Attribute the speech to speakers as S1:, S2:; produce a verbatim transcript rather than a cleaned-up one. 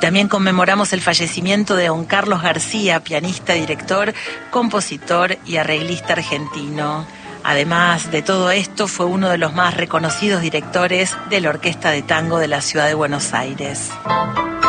S1: también conmemoramos el fallecimiento de don Carlos García, pianista, director, compositor y arreglista argentino. Además de todo esto, fue uno de los más reconocidos directores de la Orquesta de Tango de la Ciudad de Buenos Aires.